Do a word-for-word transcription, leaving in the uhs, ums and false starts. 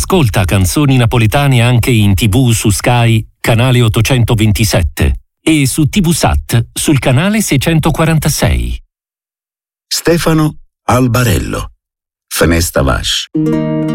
Ascolta canzoni napoletane anche in tivù su Sky, canale ottocentoventisette, e su TVSat sul canale seicentoquarantasei. Stefano Albarello, Fenesta Vash.